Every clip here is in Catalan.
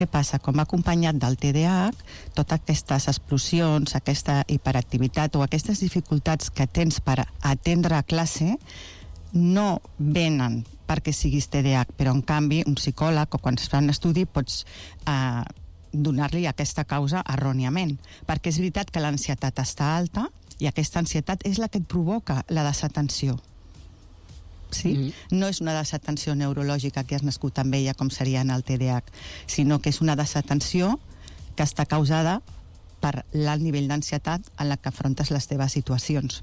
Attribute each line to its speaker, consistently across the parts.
Speaker 1: Què passa? Com va acompanyat del TDAH, totes aquestes explosions, aquesta hiperactivitat o aquestes dificultats que tens per atendre a classe no venen perquè siguis TDAH, però en canvi un psicòleg o quan es fa un estudi pots donar-li aquesta causa erròniament, perquè és veritat que l'ansietat està alta i aquesta ansietat és la que et provoca la desatenció. Sí? No és una desatenció neurològica que has nascut amb ella com seria en el TDAH, sinó que és una desatenció que està causada per l'alt nivell d'ansietat en la que afrontes les teves situacions.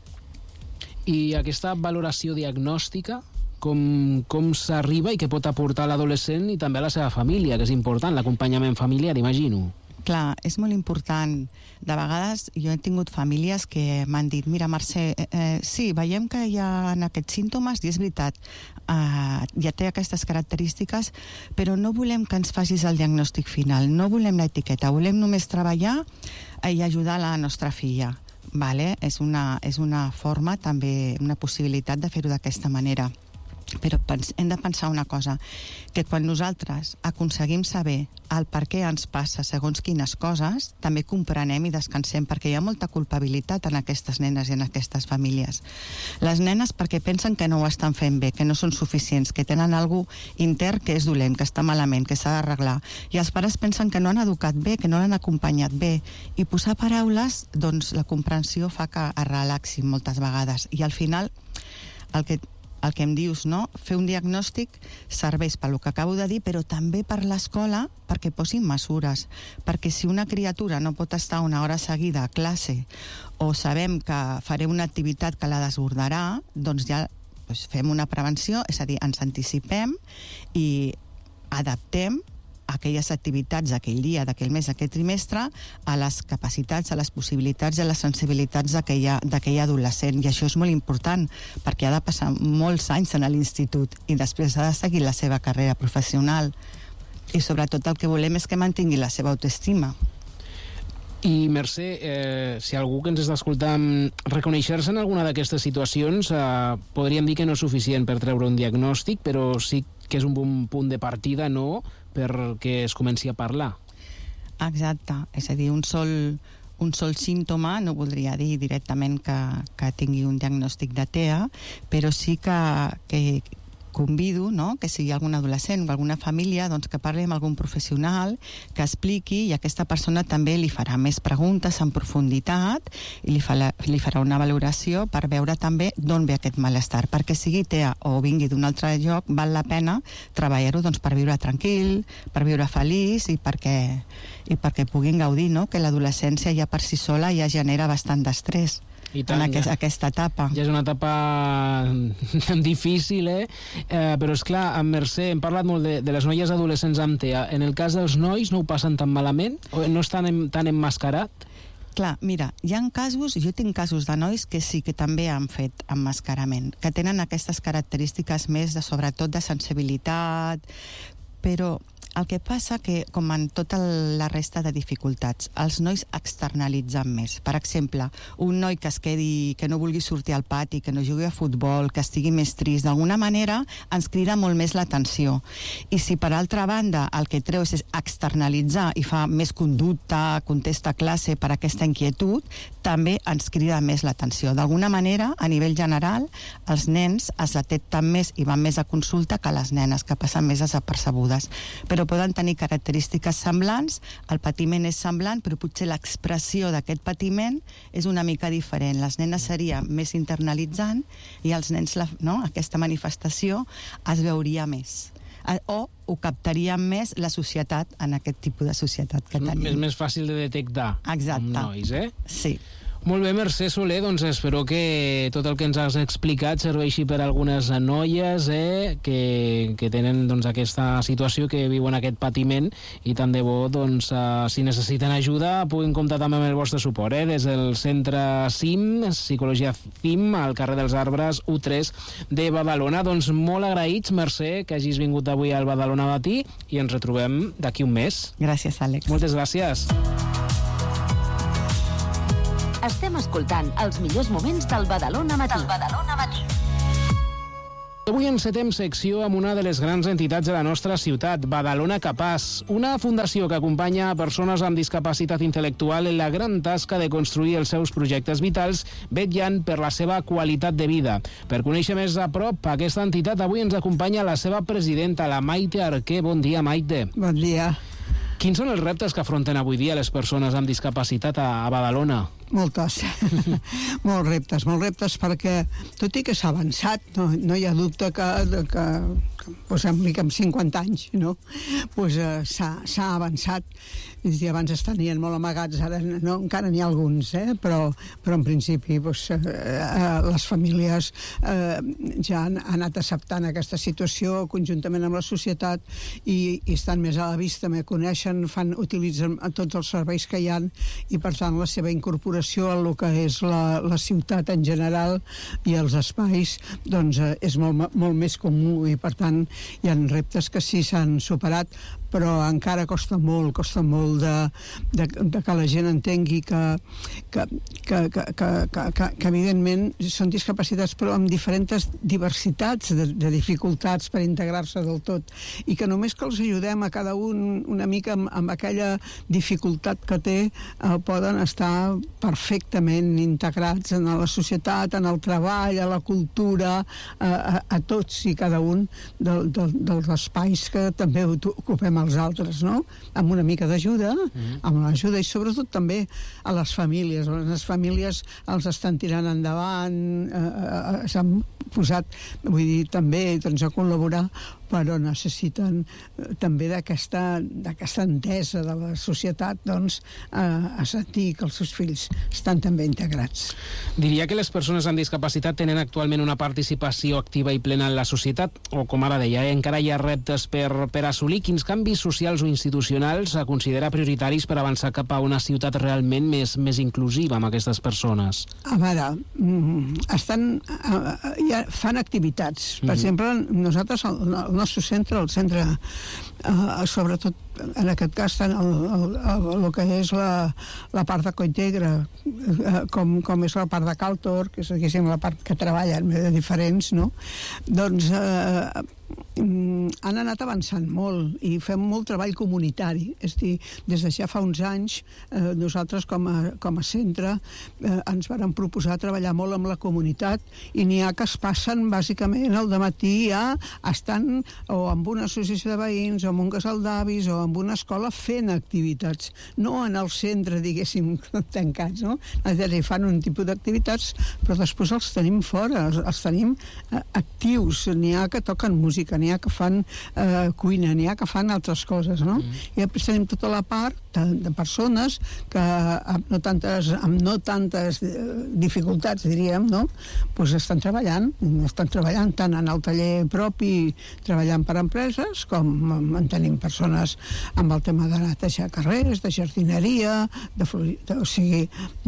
Speaker 2: I aquesta valoració diagnòstica, com s'arriba i què pot aportar l'adolescent i també a la seva família, que és important, l'acompanyament familiar, imagino.
Speaker 1: Clar, és molt important. De vegades jo he tingut famílies que m'han dit, mira Mercè, sí, veiem que hi ha aquests símptomes i és veritat, ja té aquestes característiques, però no volem que ens facis el diagnòstic final, no volem l'etiqueta, volem només treballar i ajudar la nostra filla. Vale? És una forma, també una possibilitat de fer-ho d'aquesta manera. Però hem de pensar una cosa, que quan nosaltres aconseguim saber el per què ens passa segons quines coses, també comprenem i descansem, perquè hi ha molta culpabilitat en aquestes nenes i en aquestes famílies. Les nenes perquè pensen que no ho estan fent bé, que no són suficients, que tenen alguna cosa intern que és dolent, que està malament, que s'ha d'arreglar. I els pares pensen que no han educat bé, que no l'han acompanyat bé. I posar paraules, doncs la comprensió fa que es relaxi moltes vegades. I al final, el que em dius, no? Fer un diagnòstic serveix pel que acabo de dir, però també per l'escola perquè posin mesures. Perquè si una criatura no pot estar una hora seguida a classe o sabem que faré una activitat que la desbordarà, doncs ja fem una prevenció, és a dir, ens anticipem i adaptem aquelles activitats d'aquell dia, d'aquell mes, d'aquell trimestre, a les capacitats, a les possibilitats i a les sensibilitats d'aquell adolescent. I això és molt important, perquè ha de passar molts anys en l'institut i després ha de seguir la seva carrera professional. I sobretot el que volem és que mantingui la seva autoestima.
Speaker 2: I Mercè, si algú que ens està escoltant reconèixer-se en alguna d'aquestes situacions, podríem dir que no és suficient per treure un diagnòstic, però sí que és un bon punt de partida, no?, perquè es comenci a parlar.
Speaker 1: Exacte, és a dir, un sol símptoma no voldria dir directament que tingui un diagnòstic de TEA, però sí que convido, no?, que si hi ha algun adolescent o alguna família, doncs que parli amb algun professional, que expliqui, i aquesta persona també li farà més preguntes en profunditat i li farà una valoració per veure també d'on ve aquest malestar, perquè sigui TEA o vingui d'un altre lloc, val la pena treballar-ho doncs, per viure tranquil, per viure feliç i perquè puguin gaudir, no?, que l'adolescència ja per si sola ja genera bastant d'estrès. En aquesta etapa.
Speaker 2: Ja és una etapa difícil, però és clar, amb Mercè hem parlat molt de les noies adolescents amb TEA. En el cas dels nois no ho passen tan malament? O no estan tan emmascarat?
Speaker 1: Clar, mira, hi ha casos, jo tinc casos de nois que sí que també han fet emmascarament, que tenen aquestes característiques més sobretot de sensibilitat, però el que passa que, com en tota la resta de dificultats, els nois externalitzen més. Per exemple, un noi que es quedi, que no vulgui sortir al pati, que no jugui a futbol, que estigui més trist, d'alguna manera ens crida molt més l'atenció. I si per altra banda el que treu és externalitzar i fa més conducta, contesta a classe per aquesta inquietud, també ens crida més l'atenció. D'alguna manera, a nivell general, els nens es detecten més i van més a consulta que les nenes, que passen més desapercebudes. Però poden tenir característiques semblants, el patiment és semblant, però potser l'expressió d'aquest patiment és una mica diferent. Les nenes seria més internalitzant i els nens, no, aquesta manifestació es veuria més. O ho captaria més la societat en aquest tipus de societat que tenim.
Speaker 2: És més fàcil de detectar.
Speaker 1: Exacte.
Speaker 2: Amb nois,
Speaker 1: Sí.
Speaker 2: Molt bé, Mercè Soler, doncs espero que tot el que ens has explicat serveixi per a algunes noies que tenen doncs, aquesta situació, que viuen aquest patiment, i tant de bo, doncs, si necessiten ajuda, puguin comptar també amb el vostre suport, des del centre CIM, Psicologia CIM, al carrer dels Arbres, U3 de Badalona. Doncs molt agraïts, Mercè, que hagis vingut avui al Badalona Matí, i ens retrobem d'aquí un mes.
Speaker 1: Gràcies, Àlex.
Speaker 2: Moltes gràcies.
Speaker 3: Estem escoltant els millors moments del Badalona Matí.
Speaker 2: Avui encetem secció amb una de les grans entitats de la nostra ciutat, Badalona Capaç, una fundació que acompanya a persones amb discapacitat intel·lectual en la gran tasca de construir els seus projectes vitals, vetllant per la seva qualitat de vida. Per conèixer més a prop aquesta entitat, avui ens acompanya la seva presidenta, la Maite Arquer. Bon dia, Maite.
Speaker 3: Bon dia.
Speaker 2: Quins són els reptes que afronten avui dia les persones amb discapacitat a Badalona?
Speaker 3: Moltes. Molts reptes, perquè tot i que s'ha avançat, no hi ha dubte que amb 50 anys, no? S'ha avançat. I abans es tenien molt amagats, ara no, encara n'hi ha alguns, però en principi les famílies ja han anat acceptant aquesta situació conjuntament amb la societat i estan més a la vista, me coneixen, utilitzen tots els serveis que hi ha i per tant la seva incorporació a el que és la ciutat en general i els espais doncs és molt més comú i per tant hi ha reptes que sí s'han superat, però encara costa molt de que la gent entengui que evidentment són discapacitats però amb diferents diversitats de dificultats per integrar-se del tot i que només que els ajudem a cada un una mica amb aquella dificultat que té poden estar perfectament integrats en la societat, en el treball, a la cultura, a tots i cada un dels espais que també ocupem els altres, no? Amb una mica d'ajuda, amb l'ajuda i sobretot també a les famílies. Les famílies els estan tirant endavant, s'han posat, vull dir, també a col·laborar, però necessiten també d'aquesta entesa de la societat a sentir que els seus fills estan també integrats.
Speaker 2: Diria que les persones amb discapacitat tenen actualment una participació activa i plena en la societat, o com ara deia, encara hi ha reptes per assolir. Quins canvis socials o institucionals considera prioritaris per avançar cap a una ciutat realment més inclusiva amb aquestes persones?
Speaker 3: A veure, fan activitats. Per exemple, nosaltres, el nostre centre, sobretot en aquest cas tant el que és la part de Colltegre com és la part de Caltor, que és la part que treballen diferents, no? Doncs han anat avançant molt i fem molt treball comunitari, és a dir, des de ja fa uns anys nosaltres com a centre ens vàrem proposar treballar molt amb la comunitat i n'hi ha que es passen bàsicament al dematí estan o amb una associació de veïns o amb un casal d'avis o amb una escola fent activitats, no en el centre, diguéssim, tancats, no? És a dir, fan un tipus d'activitats, però després els tenim fora, els tenim actius, n'hi ha que toquen música, n'hi ha que fan cuina, n'hi ha que fan altres coses, no? I després tenim tota la part de persones que amb no tantes dificultats, diríem, no? Doncs estan treballant tant en el taller propi, treballant per empreses, com en tenim persones amb el tema de netejar carrers, de jardineria, o sigui,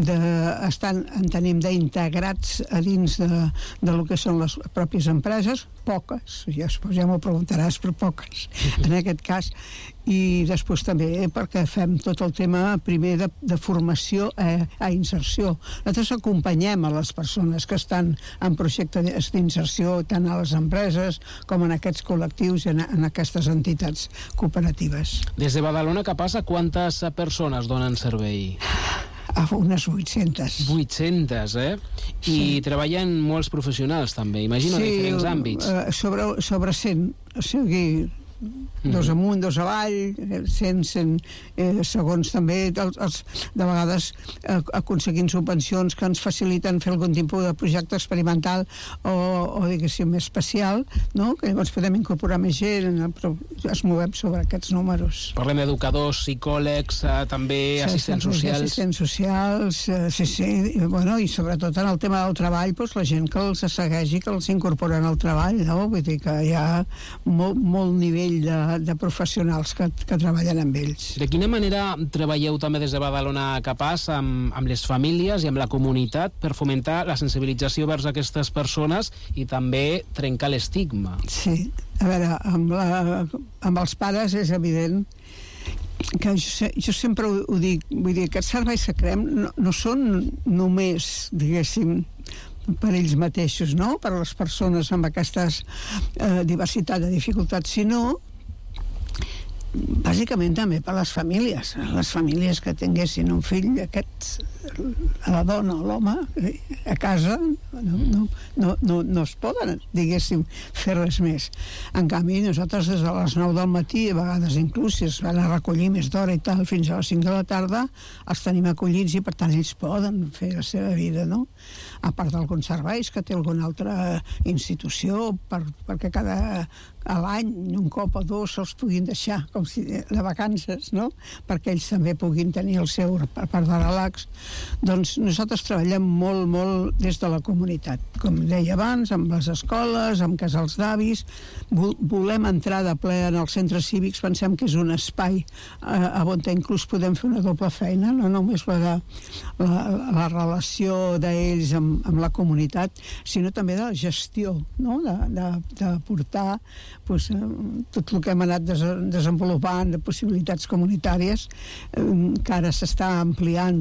Speaker 3: en tenim d'integrats a dins de lo que són les pròpies empreses, poques, ja m'ho preguntaràs, però poques, en aquest cas. I després també perquè fem tot el tema primer de formació a inserció. Nosaltres acompanyem a les persones que estan en projectes d'inserció tant a les empreses com en aquests col·lectius i en aquestes entitats cooperatives.
Speaker 2: Des de Badalona Capaç, quantes persones donen servei?
Speaker 3: Unes 800.
Speaker 2: 800, I treballen molts professionals també, imagino, en diferents àmbits.
Speaker 3: Sobre 100, o sigui, dos amunt, dos avall, 100, segons també de vegades aconseguint subvencions que ens faciliten fer algun tipus de projecte experimental o diguéssim especial, no? Que llavors podem incorporar més gent, però es movem sobre aquests números.
Speaker 2: Parlem d'educadors, psicòlegs, també assistents socials.
Speaker 3: Assistents socials, sí, i sobretot en el tema del treball, doncs la gent que els segueix i que els incorporen al treball, no? Vull dir que hi ha molt nivell de professionals que treballen amb ells.
Speaker 2: De quina manera treballeu també des de Badalona Capaç amb les famílies i amb la comunitat per fomentar la sensibilització vers aquestes persones i també trencar l'estigma?
Speaker 3: Sí, a veure, amb els pares és evident que jo sempre ho dic, vull dir, aquests serveis que creem no són només, diguéssim, per ells mateixos, no? Per les persones amb aquesta diversitat de dificultats, sinó bàsicament també per les famílies que tinguessin un fill d'aquests, la dona o l'home a casa no es poden, diguéssim, fer res més. En canvi, nosaltres des de les 9 del matí, a vegades inclús si es van a recollir més d'hora i tal, fins a les 5 de la tarda, els tenim acollits i per tant ells poden fer la seva vida, no? A part d'alguns serveis que té alguna altra institució perquè a l'any, un cop o dos, se'ls puguin deixar com si de vacances, no? Perquè ells també puguin tenir el seu part de relax. Doncs nosaltres treballem molt, molt des de la comunitat. Com deia abans, amb les escoles, amb casals d'avis. Volem entrar de ple en els centres cívics, pensem que és un espai on inclús podem fer una doble feina, no només la relació d'ells amb la comunitat, sinó també de la gestió, no? De portar tot el que hem anat desenvolupant de possibilitats comunitàries que ara s'està ampliant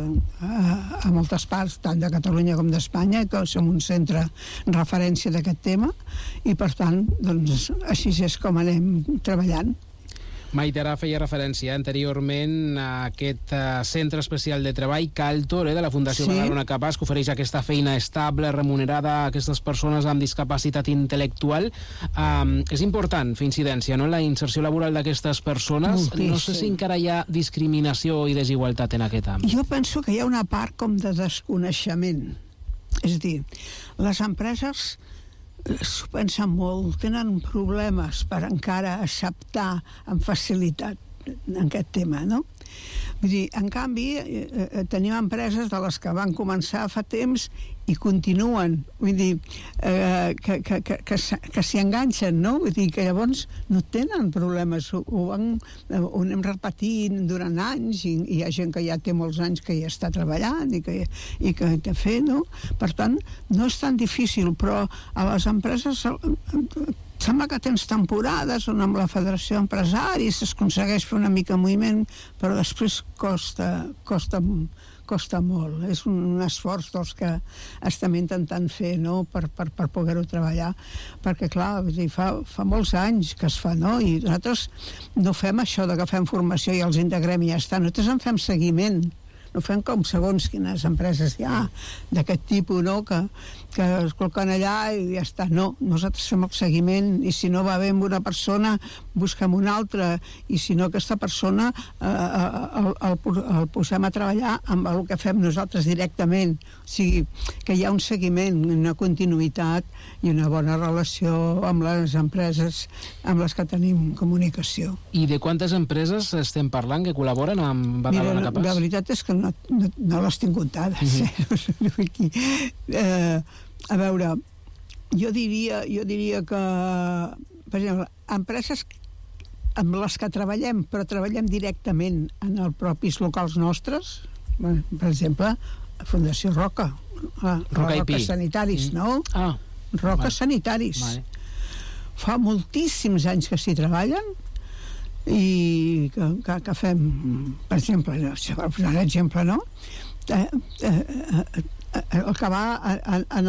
Speaker 3: a moltes parts, tant de Catalunya com d'Espanya, que som un centre referència d'aquest tema i per tant així és com anem treballant.
Speaker 2: Maite ara feia referència anteriorment a aquest centre especial de treball Caltor, de la Fundació Badalona Capaç, que ofereix aquesta feina estable, remunerada a aquestes persones amb discapacitat intel·lectual. És important fer incidència, no?, en la inserció laboral d'aquestes persones. Moltíssim. No sé si encara hi ha discriminació i desigualtat en aquest àmbit.
Speaker 3: Jo penso que hi ha una part com de desconeixement. És a dir, les empreses s'ho pensen molt, tenen problemes per encara acceptar amb facilitat en aquest tema, no? Vull dir, en canvi, tenim empreses de les que van començar fa temps i continuen, vull dir, que s'hi enganxen, no? Vull dir, que llavors no tenen problemes, ho anem repetint durant anys i hi ha gent que ja té molts anys que hi està treballant i que té fet, no? Per tant, no és tan difícil, però a les empreses sembla que tens temporades on amb la Federació d'Empresaris s'aconsegueix fer una mica moviment, però després costa molt. És un esforç dels que estem intentant fer, no?, per poder-ho treballar, perquè clar, fa molts anys que es fa, no?, i nosaltres no fem això de que fem formació i els integrem i ja està, nosaltres en fem seguiment, no fem com segons quines empreses hi ha d'aquest tipus, no?, que es col·loquen allà i ja està. No, nosaltres fem el seguiment i si no va bé amb una persona busquem una altra i si no aquesta persona el posem a treballar amb el que fem nosaltres directament. O sigui, que hi ha un seguiment, una continuïtat i una bona relació amb les empreses amb les que tenim comunicació.
Speaker 2: I de quantes empreses estem parlant que col·laboren amb Badalona Capaç?
Speaker 3: La veritat és que no les tinc comptades. A veure, jo diria que, per exemple, empreses amb les que treballem, però treballem directament en els propis locals nostres, per exemple, Fundació Roca, Roca Sanitaris, no? Roca Sanitaris. Fa moltíssims anys que s'hi treballen i que fem, per exemple, per posar un exemple, no? El que va a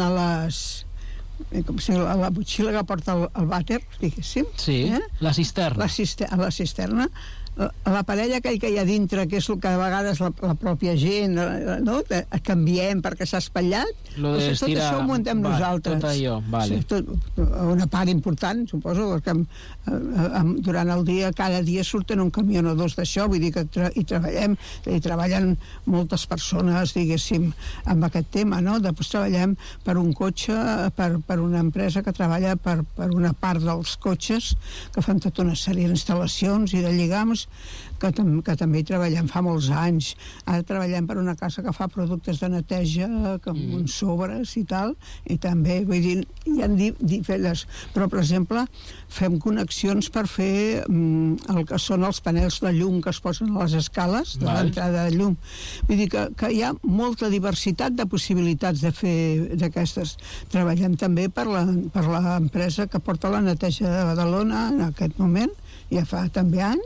Speaker 3: la motxilla que porta el vàter, diguéssim.
Speaker 2: Sí, la cisterna.
Speaker 3: La cisterna. La parella aquell que hi ha dintre, que és el que a vegades la pròpia gent, no?, canviem perquè s'ha espatllat, tot això ho muntem nosaltres.
Speaker 2: Tot allò, vale.
Speaker 3: Una part important, suposo, perquè durant el dia, cada dia surten un camió o dos d'això, vull dir que hi treballen moltes persones, diguéssim, amb aquest tema, no? Després treballem per un cotxe, per una empresa que treballa per una part dels cotxes, que fan tota una sèrie d'instal·lacions i de lligams, que també hi treballem fa molts anys. Ara treballem per una casa que fa productes de neteja, amb uns sobres i tal, i també, vull dir, hi ha diferents, però, per exemple, fem connexions per fer el que són els panels de llum que es posen a les escales de l'entrada de llum. Vull dir que hi ha molta diversitat de possibilitats de fer d'aquestes. Treballem també per l'empresa que porta la neteja de Badalona en aquest moment, ja fa també anys.
Speaker 2: Jardiners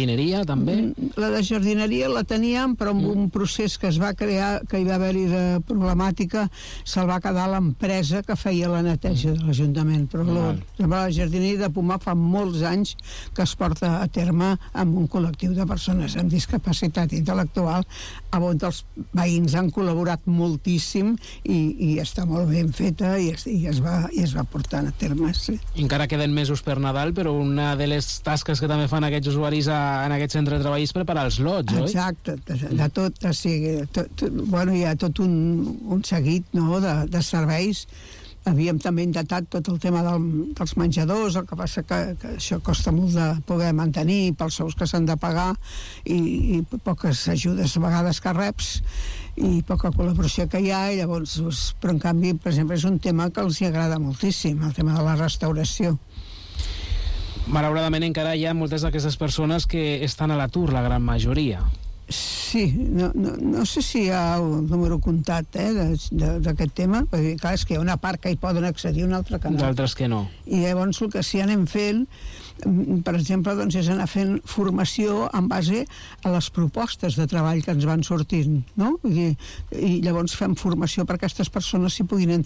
Speaker 2: jardineria, també?
Speaker 3: La de jardineria la teníem, però amb un procés que es va crear, que hi va haver-hi de problemàtica, se'l va quedar l'empresa que feia la neteja de l'Ajuntament. Però la jardineria de Pomar fa molts anys que es porta a terme amb un col·lectiu de persones amb discapacitat intel·lectual, on els veïns han col·laborat moltíssim i està molt ben feta i es va portant a terme. Sí.
Speaker 2: Encara queden mesos per Nadal, però una de les tasques que també fan aquests usuaris en aquest centre de treball és preparar els lots, oi?
Speaker 3: Exacte, de tot, o sigui, bueno, hi ha tot un seguit, no?, de serveis. Havíem també intentat tot el tema dels menjadors, el que passa que això costa molt de poder mantenir pels sous que s'han de pagar i poques ajudes a vegades que reps i poca col·laboració que hi ha, i llavors, però en canvi, per exemple, és un tema que els agrada moltíssim, el tema de la restauració.
Speaker 2: Malauradament encara hi ha moltes d'aquestes persones que estan a l'atur, la gran majoria.
Speaker 3: Sí, no sé si hi ha un número comptat d'aquest tema, perquè clar, és que hi ha una part que hi poden accedir, una altra que no.
Speaker 2: D'altres que no.
Speaker 3: I llavors el que sí anem fent, per exemple, doncs, és anar fent formació en base a les propostes de treball que ens van sortint, no? I llavors fem formació per aquestes persones si puguin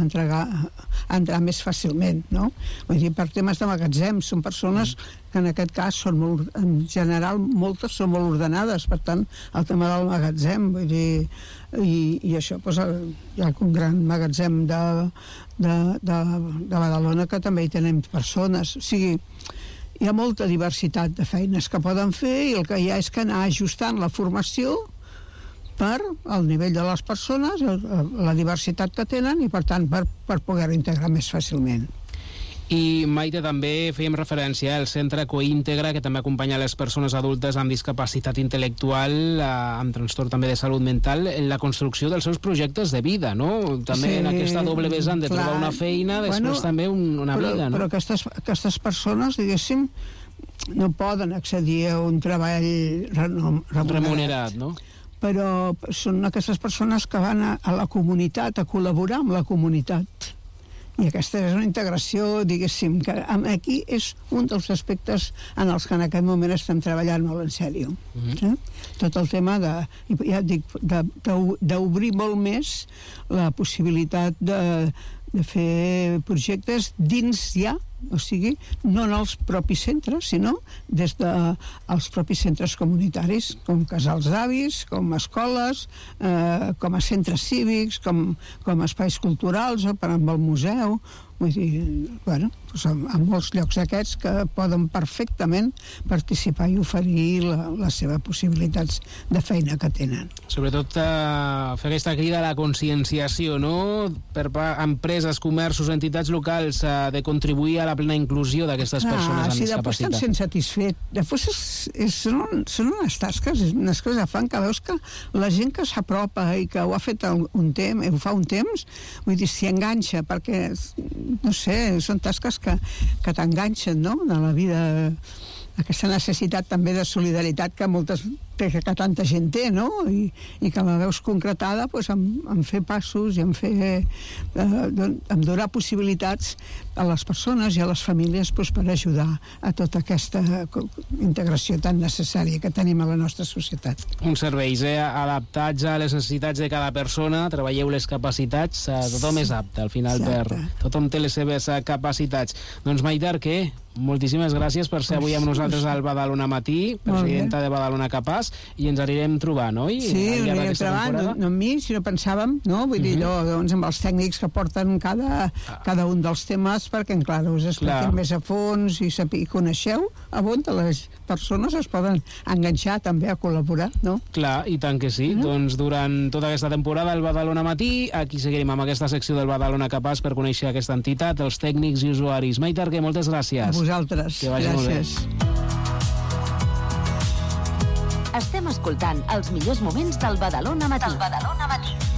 Speaker 3: entrar més fàcilment, no? Vull dir, per temes de magatzems, són persones que en aquest cas són en general moltes són molt ordenades, per tant el tema del magatzem, vull dir, i això, doncs, hi ha un gran magatzem de Badalona que també hi tenim persones, o sigui, hi ha molta diversitat de feines que poden fer i el que hi ha és que anar ajustant la formació per al nivell de les persones, la diversitat que tenen i per tant per poder-ho integrar més fàcilment.
Speaker 2: I Maite, també fèiem referència al centre Coíntegra, que també acompanya les persones adultes amb discapacitat intel·lectual, amb trastorn també de salut mental, en la construcció dels seus projectes de vida, no? També en aquesta doble vessant de trobar una feina, després també una vida, no?
Speaker 3: Però aquestes persones, diguéssim, no poden accedir a un treball remunerat,
Speaker 2: no?
Speaker 3: Però són aquestes persones que van a la comunitat, a col·laborar amb la comunitat. I aquesta és una integració, diguéssim, que aquí és un dels aspectes en els que en aquest moment estem treballant molt en sèrio. Tot el tema d'obrir molt més la possibilitat de fer projectes dins ja, o sigui, no en els propis centres, sinó des dels propis centres comunitaris, com casals d'avis, com escoles, com a centres cívics, com espais culturals, amb el museu. Vull dir, bueno, doncs en molts llocs aquests que poden perfectament participar i oferir les seves possibilitats de feina que tenen.
Speaker 2: Sobretot fer aquesta crida a la conscienciació, no?, per empreses, comerços, entitats locals, de contribuir a la plena inclusió d'aquestes persones amb discapacitat.
Speaker 3: Després estan sent satisfet. Després són unes tasques, unes coses que fan que veus que la gent que s'apropa i que ho ha fet un temps, ho fa un temps, vull dir, s'hi enganxa, perquè no sé, són tasques que t'enganxen, no?, de la vida, aquesta necessitat també de solidaritat que tanta gent té, no?, i que la veus concretada en fer passos i en donar possibilitats a les persones i a les famílies per ajudar a tota aquesta integració tan necessària que tenim a la nostra societat.
Speaker 2: Uns serveis adaptats a les necessitats de cada persona, treballeu les capacitats, tothom és apte, al final, tothom té les seves capacitats. Doncs Maite Arquer, moltíssimes gràcies per ser avui amb nosaltres al Badalona Matí, presidenta de Badalona Capaç, i ens anirem trobant, oi?
Speaker 3: Sí, anirem trobant, no amb mi, sinó pensàvem, no? Vull dir, doncs amb els tècnics que porten cada un dels temes, perquè, clar, us expliquem més a fons i coneixeu a on les persones es poden enganxar també a col·laborar, no?
Speaker 2: Clar, i tant que sí. Doncs durant tota aquesta temporada al Badalona Matí, aquí seguirem amb aquesta secció del Badalona Capaç per conèixer aquesta entitat, els tècnics i usuaris. Maite Arquer, moltes gràcies.
Speaker 3: A vosaltres.
Speaker 2: Que vagi molt bé.
Speaker 4: Estem escoltant els millors moments del Badalona Matí.